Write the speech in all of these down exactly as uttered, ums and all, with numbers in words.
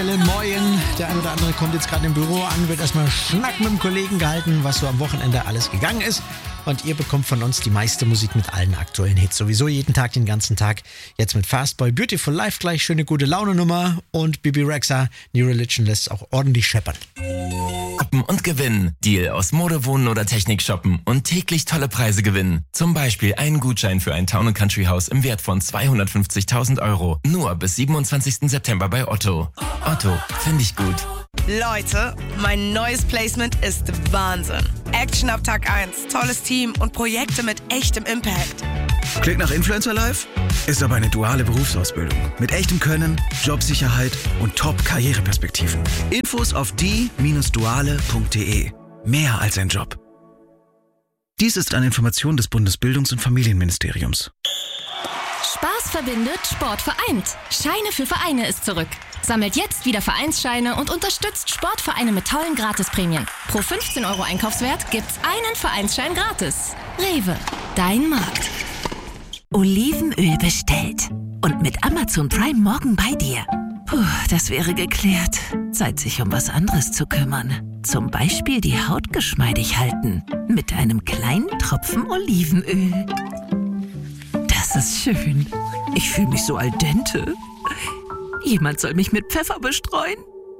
Moin, der ein oder andere kommt jetzt gerade im Büro an, wird erstmal Schnack mit dem Kollegen gehalten, was so am Wochenende alles gegangen ist. Und ihr bekommt von uns die meiste Musik mit allen aktuellen Hits. Sowieso jeden Tag, den ganzen Tag. Jetzt mit Fastboy, Beautiful Life gleich, schöne gute Laune Nummer. Und Bibi Rexha, New Religion lässt auch ordentlich scheppern. Shoppen und gewinnen. Deal aus Mode, Wohnen oder Technik shoppen und täglich tolle Preise gewinnen. Zum Beispiel einen Gutschein für ein Town and Country Haus im Wert von zweihundertfünfzigtausend Euro. Nur bis siebenundzwanzigsten September bei Otto. Otto, finde ich gut. Leute, mein neues Placement ist Wahnsinn. Action ab Tag eins, tolles Team und Projekte mit echtem Impact. Klingt nach Influencer Life? Ist aber eine duale Berufsausbildung. Mit echtem Können, Jobsicherheit und Top-Karriereperspektiven. Infos auf die Bindestrich duale Punkt de. Mehr als ein Job. Dies ist eine Information des Bundesbildungs- und Familienministeriums. Spaß verbindet, Sport vereint. Scheine für Vereine ist zurück. Sammelt jetzt wieder Vereinsscheine und unterstützt Sportvereine mit tollen Gratisprämien. Pro fünfzehn Euro Einkaufswert gibt's einen Vereinsschein gratis. Rewe, dein Markt. Olivenöl bestellt. Und mit Amazon Prime morgen bei dir. Puh, das wäre geklärt. Zeit, sich um was anderes zu kümmern. Zum Beispiel die Haut geschmeidig halten. Mit einem kleinen Tropfen Olivenöl. Das ist schön. Ich fühle mich so al dente. Jemand soll mich mit Pfeffer bestreuen.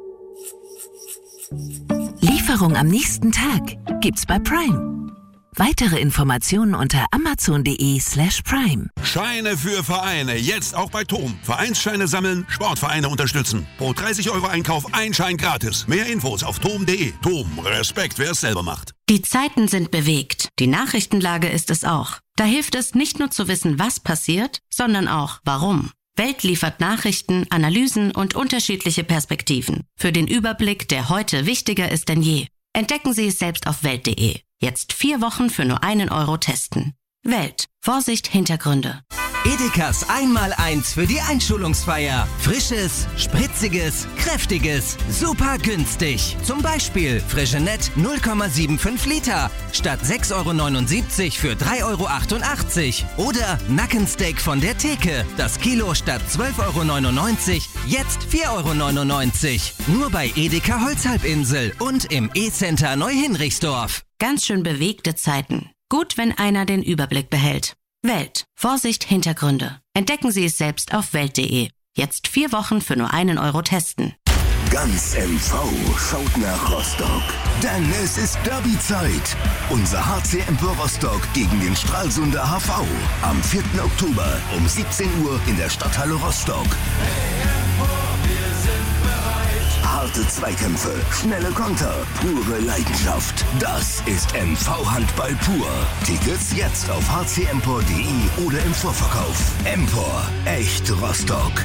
Lieferung am nächsten Tag gibt's bei Prime. Weitere Informationen unter amazon.de slash prime. Scheine für Vereine, jetzt auch bei Tom. Vereinsscheine sammeln, Sportvereine unterstützen. Pro dreißig Euro Einkauf ein Schein gratis. Mehr Infos auf tom punkt de. Tom, Respekt, wer es selber macht. Die Zeiten sind bewegt. Die Nachrichtenlage ist es auch. Da hilft es nicht nur zu wissen, was passiert, sondern auch warum. Welt liefert Nachrichten, Analysen und unterschiedliche Perspektiven. Für den Überblick, der heute wichtiger ist denn je. Entdecken Sie es selbst auf welt punkt de. Jetzt vier Wochen für nur einen Euro testen. Welt. Vorsicht, Hintergründe. Edekas Einmaleins für die Einschulungsfeier. Frisches, spritziges, kräftiges, super günstig. Zum Beispiel Frigenet null Komma fünfundsiebzig Liter statt sechs Euro neunundsiebzig für drei Euro achtundachtzig. Oder Nackensteak von der Theke. Das Kilo statt zwölf Euro neunundneunzig, jetzt vier Euro neunundneunzig. Nur bei Edeka Holzhalbinsel und im E-Center Neuhinrichsdorf. Ganz schön bewegte Zeiten. Gut, wenn einer den Überblick behält. Welt. Vorsicht, Hintergründe. Entdecken Sie es selbst auf welt punkt de. Jetzt vier Wochen für nur einen Euro testen. Ganz M V schaut nach Rostock. Denn es ist Derby-Zeit. Unser H C Empor Rostock gegen den Stralsunder H V. Am vierten Oktober um siebzehn Uhr in der Stadthalle Rostock. Harte Zweikämpfe, schnelle Konter, pure Leidenschaft. Das ist M V Handball pur. Tickets jetzt auf h c empor punkt de oder im Vorverkauf. Empor, echt Rostock.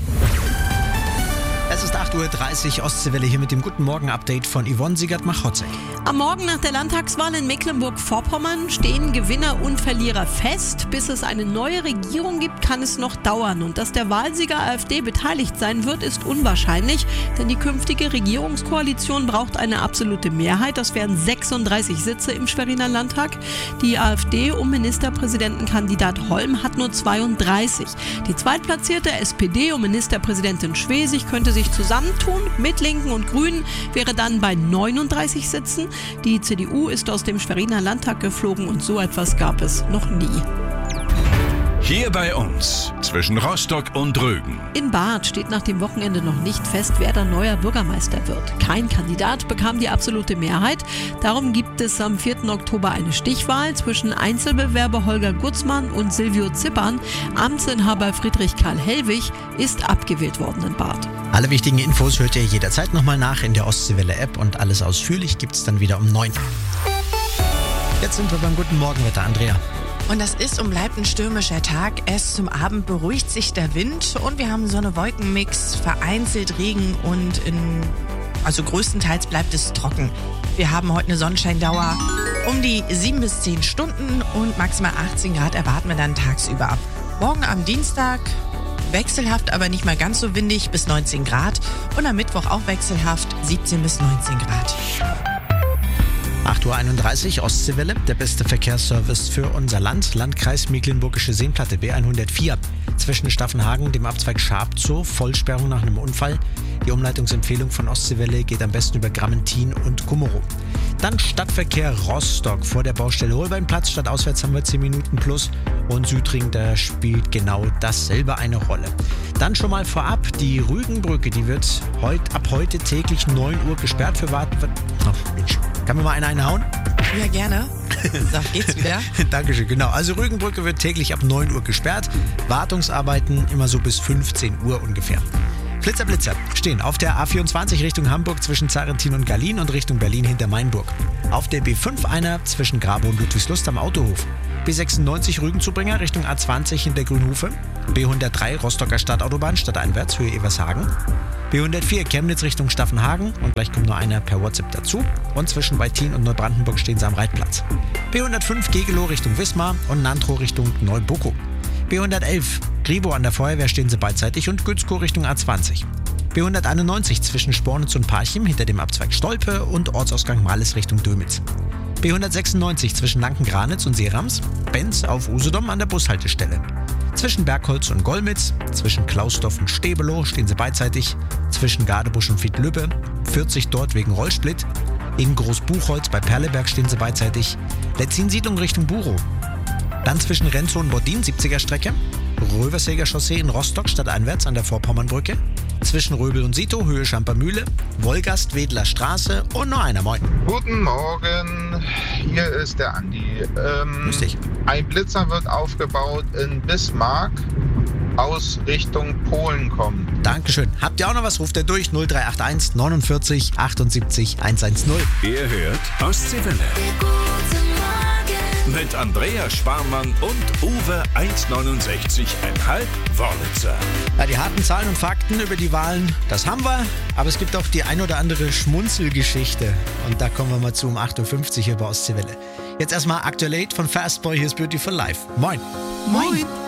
Es ist acht Uhr dreißig, Ostseewelle hier mit dem Guten Morgen-Update von Yvonne Siegert-Machotzek. Am Morgen nach der Landtagswahl in Mecklenburg-Vorpommern stehen Gewinner und Verlierer fest. Bis es eine neue Regierung gibt, kann es noch dauern. Und dass der Wahlsieger AfD beteiligt sein wird, ist unwahrscheinlich. Denn die künftige Regierungskoalition braucht eine absolute Mehrheit. Das wären sechsunddreißig Sitze im Schweriner Landtag. Die AfD um Ministerpräsidentenkandidat Holm hat nur zweiunddreißig. Die zweitplatzierte S P D um Ministerpräsidentin Schwesig könnte sich zusammentun mit Linken und Grünen, wäre dann bei neununddreißig Sitzen. Die C D U ist aus dem Schweriner Landtag geflogen und so etwas gab es noch nie. Hier bei uns, zwischen Rostock und Rögen. In Barth steht nach dem Wochenende noch nicht fest, wer der neuer Bürgermeister wird. Kein Kandidat bekam die absolute Mehrheit. Darum gibt es am vierten Oktober eine Stichwahl zwischen Einzelbewerber Holger Gutzmann und Silvio Zippern. Amtsinhaber Friedrich Karl Hellwig ist abgewählt worden in Barth. Alle wichtigen Infos hört ihr jederzeit nochmal nach in der Ostseewelle-App und alles ausführlich gibt's dann wieder um neun. Jetzt sind wir beim Guten Morgenwetter, Andrea. Und das ist und bleibt ein stürmischer Tag. Erst zum Abend beruhigt sich der Wind und wir haben Sonne-Wolken-Mix, vereinzelt Regen und in, also größtenteils bleibt es trocken. Wir haben heute eine Sonnenscheindauer um die sieben bis zehn Stunden und maximal achtzehn Grad erwarten wir dann tagsüber. Morgen am Dienstag wechselhaft, aber nicht mal ganz so windig, bis neunzehn Grad und am Mittwoch auch wechselhaft, siebzehn bis neunzehn Grad. acht Uhr einunddreißig, Ostseewelle, der beste Verkehrsservice für unser Land, Landkreis Mecklenburgische Seenplatte B hundertvier. Zwischen Staffenhagen, dem Abzweig Schabzow, Vollsperrung nach einem Unfall. Die Umleitungsempfehlung von Ostseewelle geht am besten über Grammentin und Kummero. Dann Stadtverkehr Rostock vor der Baustelle Holbeinplatz. Statt auswärts haben wir zehn Minuten plus. Und Südring, da spielt genau dasselbe eine Rolle. Dann schon mal vorab, die Rügenbrücke, die wird heut, ab heute täglich neun Uhr gesperrt für Warten. Ach Mensch, kann mir mal einer einhauen? Ja, gerne. Da geht's wieder. Dankeschön, genau. Also Rügenbrücke wird täglich ab neun Uhr gesperrt. Wartungsarbeiten immer so bis fünfzehn Uhr ungefähr. Flitzer, Blitzer stehen auf der A vierundzwanzig Richtung Hamburg zwischen Zarentin und Gallien und Richtung Berlin hinter Mainburg. Auf der B fünf einer zwischen Grabow und Ludwigslust am Autohof. B sechsundneunzig Rügenzubringer Richtung A zwanzig hinter Grünhufe. B hundertdrei Rostocker Stadtautobahn stadteinwärts Höhe Evershagen. B hundertvier Chemnitz Richtung Staffenhagen und gleich kommt nur einer per WhatsApp dazu. Und zwischen Weitin und Neubrandenburg stehen sie am Reitplatz. B hundertfünf Gegelow Richtung Wismar und Nantrow Richtung Neubockow. B hundertelf Gribow an der Feuerwehr stehen sie beidseitig und Gützkow Richtung A zwanzig. B hunderteinundneunzig zwischen Spornitz und Parchim hinter dem Abzweig Stolpe und Ortsausgang Males Richtung Dömitz. B hundertsechsundneunzig zwischen Lanken-Granitz und Seerams, Benz auf Usedom an der Bushaltestelle. Zwischen Bergholz und Golmitz, zwischen Klausdorf und Stebelow stehen sie beidseitig, zwischen Gadebusch und Wiedlübbe, vierzig dort wegen Rollsplit. In Großbuchholz bei Perleberg stehen sie beidseitig, Letzin-Siedlung Richtung Burow. Dann zwischen Renzow und Bordin, siebziger Strecke, Röversäger Chaussee in Rostock stadteinwärts an der Vorpommernbrücke, zwischen Röbel und Sito, Höhe Schampermühle, Wolgast, Wedler Straße und noch einer. Moin. Guten Morgen, hier ist der Andi. Ähm, Grüß dich. Ein Blitzer wird aufgebaut in Bismarck aus Richtung Polen kommen. Dankeschön. Habt ihr auch noch was? Ruft er durch null drei acht eins neunundvierzig achtundsiebzig hundertzehn. Ihr hört Ostseewelle. Mit Andrea Sparmann und Uwe eins neunundsechzig Komma fünf Wörlitzer. Ja, die harten Zahlen und Fakten über die Wahlen, das haben wir. Aber es gibt auch die ein oder andere Schmunzelgeschichte. Und da kommen wir mal zu um acht Uhr fünfzig hier bei Ostseewelle. Jetzt erstmal Aktuell von Fastboy, hier ist Beautiful Life. Moin. Moin.